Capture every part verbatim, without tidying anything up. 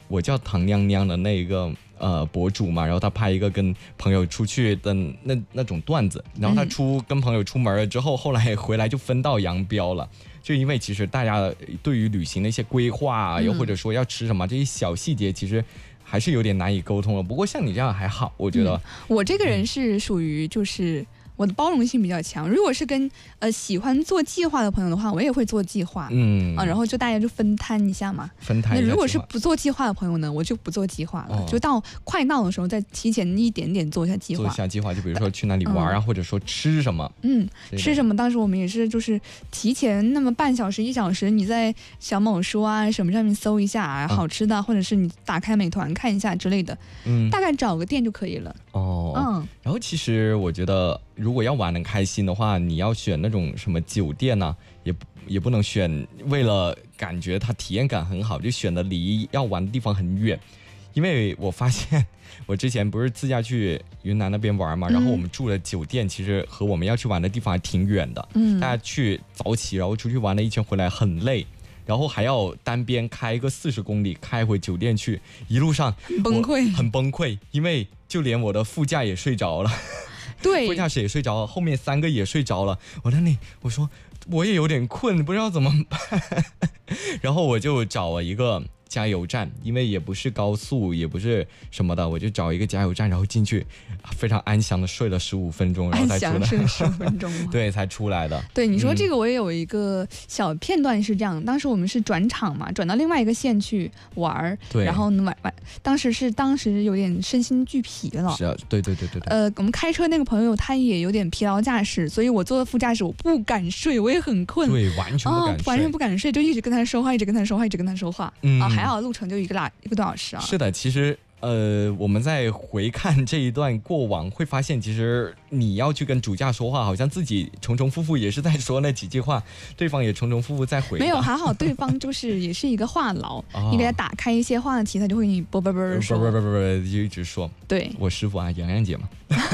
我叫唐娘娘的那个呃博主嘛，然后他拍一个跟朋友出去的那那种段子，然后他出、嗯、跟朋友出门了之后，后来回来就分道扬镳了。就因为其实大家对于旅行的一些规划，又或者说要吃什么、嗯、这些小细节，其实还是有点难以沟通了。不过像你这样还好，我觉得、嗯、 我这个人是属于就是我的包容性比较强，如果是跟呃喜欢做计划的朋友的话，我也会做计划，嗯啊，然后就大家就分摊一下嘛， 分摊一下。 那如果是不做计划的朋友呢，我就不做计划了，哦、就到快到的时候再提前一点点做一下计划。 做一下计划，就比如说去哪里玩啊，嗯、或者说吃什么。 嗯，吃什么？当时我们也是就是提前那么半小时一小时，你在小某书啊什么上面搜一下啊，好吃的，嗯、或者是你打开美团看一下之类的，嗯，大概找个店就可以了。 哦，嗯，然后其实我觉得。如果要玩得开心的话，你要选那种什么酒店呢、啊，也也不能选为了感觉它体验感很好，就选的离要玩的地方很远。因为我发现我之前不是自驾去云南那边玩嘛，然后我们住的酒店其实和我们要去玩的地方还挺远的，嗯，大家去早起，然后出去玩了一圈回来很累，然后还要单边开个四十公里开回酒店去，一路上崩溃， 很崩溃，因为就连我的副驾也睡着了。 对， 副驾驶也睡着了，后面三个也睡着了。我在那里，我说我也有点困，不知道怎么办。然后我就找了一个加油站，因为也不是高速，也不是什么的，我就找一个加油站，然后进去，非常安详的睡了十五分钟，然后才出来。 安详睡十五分钟， 对，才出来的。 对，你说这个我也有一个小片段是这样，嗯、当时我们是转场嘛，转到另外一个县去玩，对，然后晚晚，当时是当时有点身心俱疲了。 是啊，对对对对对。 呃，我们开车那个朋友他也有点疲劳驾驶，所以我坐的副驾驶我不敢睡，我也很困， 对，完全不敢睡， 哦、完全不敢睡，就一直跟他说话，一直跟他说话，一直跟他说话。嗯、啊，还好路程就一个大一个多小时啊。 是的，其实。呃，我们在回看这一段过往，会发现其实你要去跟主驾说话，好像自己重重复复也是在说那几句话，对方也重重复复在回。 没有，还好对方就是也是一个话痨，哦、你给他打开一些话题，他就会给你啵啵啵说， 啵啵啵啵就一直说。 对， 我师傅啊，洋洋姐嘛。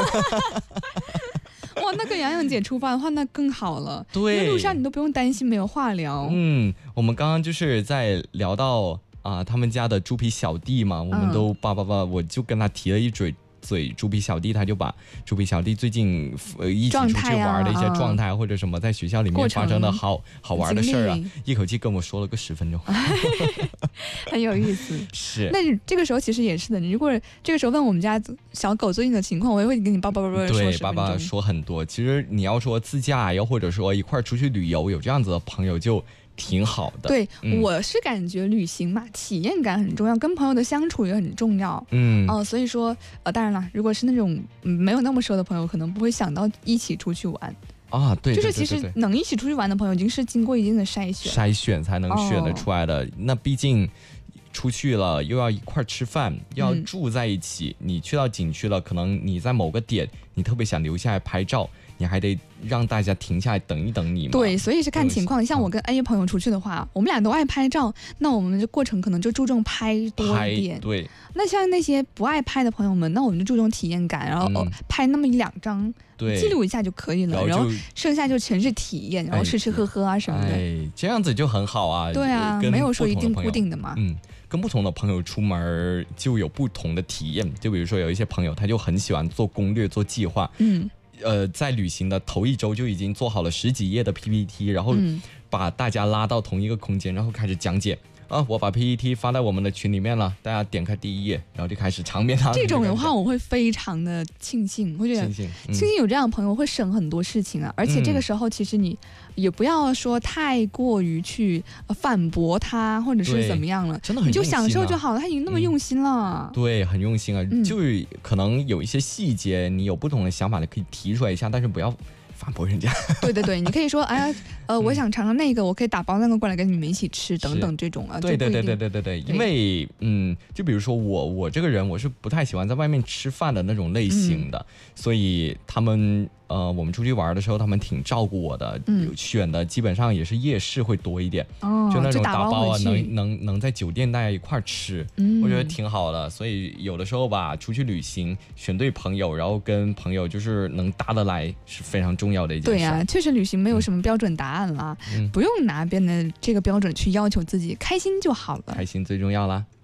哇，那跟洋洋姐出发的话，那更好了。 对， 因为路上你都不用担心没有话聊。 嗯，我们刚刚就是在聊到。啊，他们家的猪皮小弟嘛，我们都叭叭叭，我就跟他提了一嘴嘴猪皮小弟，他就把猪皮小弟最近呃一起出去玩的一些状态、啊、或者什么在学校里面发生的好好玩的事儿啊，一口气跟我说了个十分钟， 很有意思。 是， 那这个时候其实也是的，如果这个时候问我们家小狗最近的情况，我也会跟你叭叭叭叭说十分钟。 对，叭叭说很多。其实你要说自驾，又或者说一块出去旅游，有这样子的朋友就。挺好的， 对、嗯，我是感觉旅行嘛，体验感很重要，跟朋友的相处也很重要，嗯，哦、呃，所以说，呃，当然了，如果是那种、嗯、没有那么熟的朋友，可能不会想到一起出去玩啊，对， 就是其实能一起出去玩的朋友，已经是经过一定的筛选， 筛选才能选得出来的。哦、那毕竟出去了，又要一块吃饭，又要住在一起、嗯，你去到景区了，可能你在某个点，你特别想留下来拍照。你还得让大家停下来等一等你嘛。 对，所以是看情况。像我跟 A 朋友出去的话，我们俩都爱拍照，那我们的过程可能就注重拍多一点。 对。 那像那些不爱拍的朋友们，那我们就注重体验感，然后、嗯、拍那么一两张，对，记录一下就可以了。然后剩下就全是体验，然后吃吃喝喝啊什么的。 哎，这样子就很好啊。 对啊，没有说一定固定的嘛。 嗯。跟不同的朋友出门就有不同的体验。就比如说有一些朋友，他就很喜欢做攻略、做计划。嗯。呃，在旅行的头一周就已经做好了十几页的 P P T， 然后把大家拉到同一个空间，然后开始讲解。啊，我把 P P T 发在我们的群里面了，大家点开第一页，然后就开始长篇大论。 这种的话，我会非常的庆幸，我觉得庆幸、嗯、庆幸有这样的朋友会省很多事情啊。而且这个时候，其实你也不要说太过于去反驳他，或者是怎么样了， 真的很用心、啊、 你就享受就好了。他已经那么用心了， 嗯、对，很用心啊。嗯、就可能有一些细节，你有不同的想法，你可以提出来一下，但是不要反驳人家。 对对对，你可以说，哎呀，呃，我想尝尝那个，我可以打包那个过来跟你们一起吃，等等这种啊。 对对对对对对对，因为嗯，就比如说我我这个人，我是不太喜欢在外面吃饭的那种类型的，嗯、所以他们呃，我们出去玩的时候，他们挺照顾我的，嗯、选的基本上也是夜市会多一点，哦、就那种打包啊，能能能在酒店大家一块吃，嗯，我觉得挺好的。所以有的时候吧，出去旅行选对朋友，然后跟朋友就是能搭得来，是非常重要的一件事。 对呀、啊，确实旅行没有什么标准答案啦，嗯、不用拿别人的这个标准去要求自己，开心就好了， 开心最重要啦。